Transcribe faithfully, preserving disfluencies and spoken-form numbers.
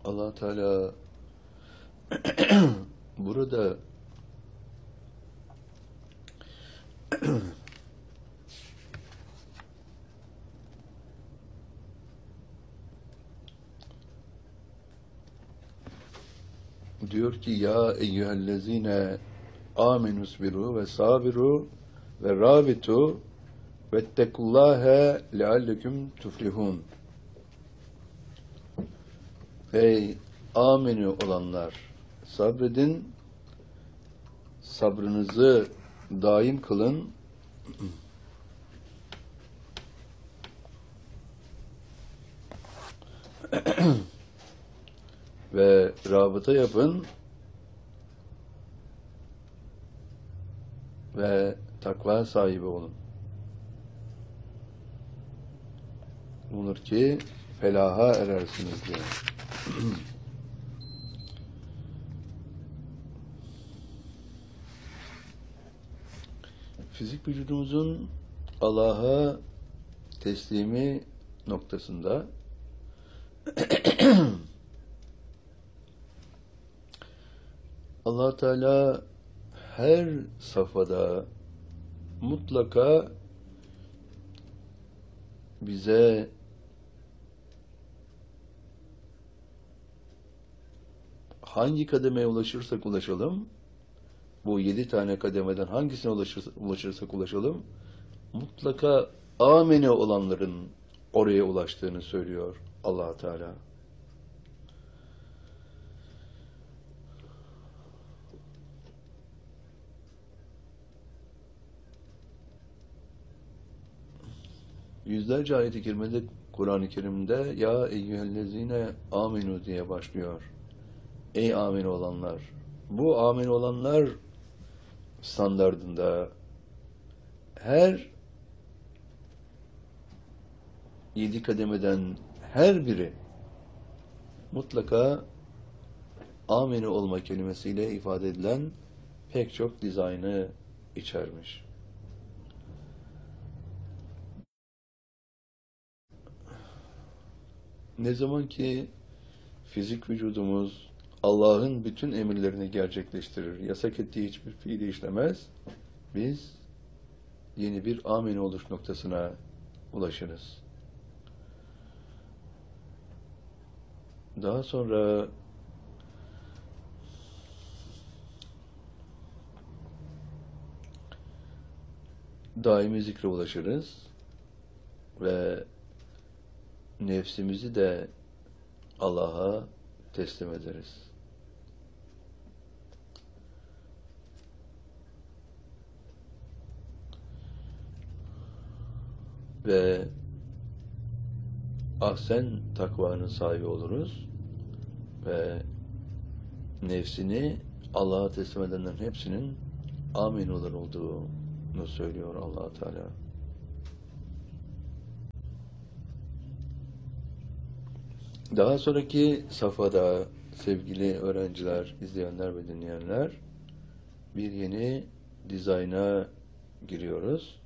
Allah Teala burada diyor ki ya eyyühellezine amenusbiru ve sabiru ve rabitu vettekullâhe lealleküm tuflihun. Ey ameni olanlar, sabredin, sabrınızı daim kılın ve rabıta yapın ve takva sahibi olun. Umulur ki felaha erersiniz diye. Fizik vücudumuzun Allah'a teslimi noktasında Allah Teala her safhada mutlaka bize hangi kademeye ulaşırsak ulaşalım, bu yedi tane kademeden hangisine ulaşırsak, ulaşırsak ulaşalım, mutlaka amene olanların oraya ulaştığını söylüyor Allah Teala. Yüzlerce ayet-i kerimede Kur'an-ı Kerim'de ya eyyühellezine aminu diye başlıyor. Ey amin olanlar. Bu amin olanlar standardında her yedi kademeden her biri mutlaka amini olma kelimesiyle ifade edilen pek çok dizaynı içermiş. Ne zaman ki fizik vücudumuz Allah'ın bütün emirlerini gerçekleştirir, yasak ettiği hiçbir fiili işlemez, biz yeni bir amin oluş noktasına ulaşırız. Daha sonra daimi zikre ulaşırız ve nefsimizi de Allah'a teslim ederiz. Ve ahsen takvanın sahibi oluruz ve nefsini Allah'a teslim edenlerin hepsinin amin olur olduğunu söylüyor Allah Teala. Daha sonraki safhada sevgili öğrenciler, izleyenler ve dinleyenler bir yeni dizayna giriyoruz.